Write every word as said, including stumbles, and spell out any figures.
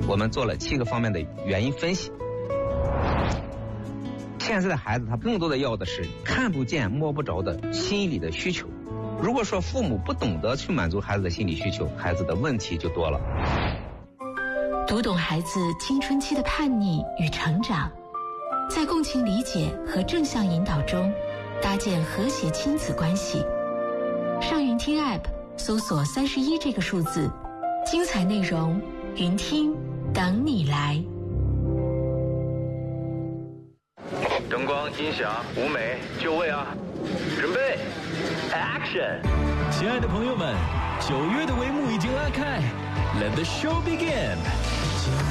我们做了七个方面的原因分析。现在的孩子他更多的要的是看不见摸不着的心理的需求，如果说父母不懂得去满足孩子的心理需求，孩子的问题就多了。 读懂孩子青春期的叛逆与成长，在共情理解和正向引导中搭建和谐亲子关系。上云听 App 搜索三十一这个数字，精彩内容云听等你来。 灯光、音响、舞美，就位啊！准备 ，Action！ 亲爱的朋友们，九月的帷幕已经拉开 ，Let the show begin！